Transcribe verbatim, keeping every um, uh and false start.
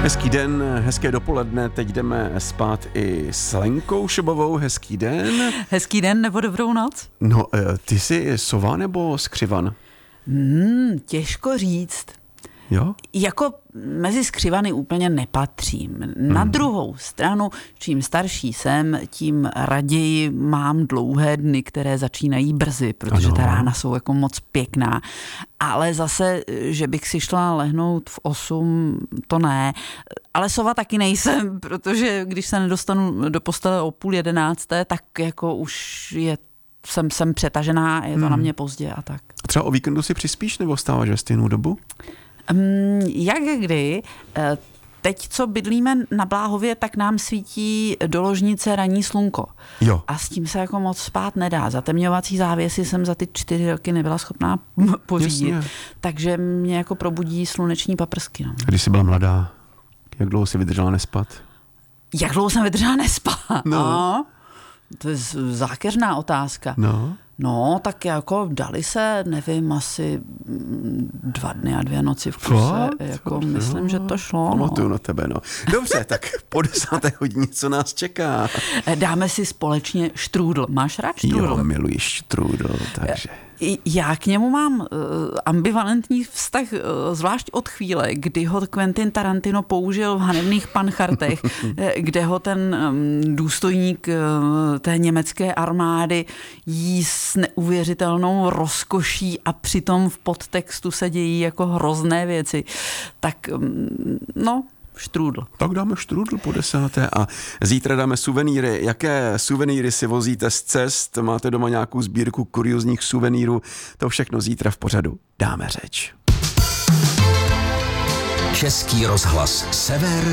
Hezký den, hezké dopoledne, teď jdeme spát i s Lenkou Šobovou, hezký den. Hezký den nebo dobrou noc? No, ty jsi sova nebo skřivan? Hmm, těžko říct. Jo? Jako mezi skřivany úplně nepatřím. Na hmm. druhou stranu, čím starší jsem, tím raději mám dlouhé dny, které začínají brzy, protože ano. ta rána jsou jako moc pěkná. Ale zase, že bych si šla lehnout v osm, to ne. Ale sova taky nejsem, protože když se nedostanu do postele o půl jedenácté, tak jako už je jsem, jsem přetažená, je to hmm. na mě pozdě a tak. A třeba o víkendu si přispíš nebo vstáváš ve stejnou dobu? Um, jak kdy? Teď, co bydlíme na Bláhově, tak nám svítí do ložnice ranní slunko. Jo. A s tím se jako moc spát nedá. Zatemňovací závěsy jsem za ty čtyři roky nebyla schopná pořídit. Jasně. Takže mě jako probudí sluneční paprsky. No. Když jsi byla mladá, jak dlouho jsi vydržela nespat? Jak dlouho jsem vydržela nespat? No. no. To je zákeřná otázka. No. No, tak jako dali se, nevím, asi dva dny a dvě noci v kuse. Fakt? Jako myslím, no. že to šlo. Pamatuju no. na tebe, no. Dobře, tak po desáté hodině, co nás čeká? Dáme si společně štrůdl. Máš rád štrůdl? Jo, miluji štrůdl, takže... Já k němu mám uh, ambivalentní vztah, uh, zvlášť od chvíle, kdy ho Quentin Tarantino použil v Hanebných panchartech, kde ho ten um, důstojník uh, té německé armády jí s neuvěřitelnou rozkoší a přitom v podtextu se dějí jako hrozné věci. Tak um, no... Štrůdl. Tak dáme štrůdl po desáté a zítra dáme suvenýry. Jaké suvenýry si vozíte z cest? Máte doma nějakou sbírku kuriozních suvenýrů? To všechno zítra v pořadu dáme řeč. Český rozhlas Sever,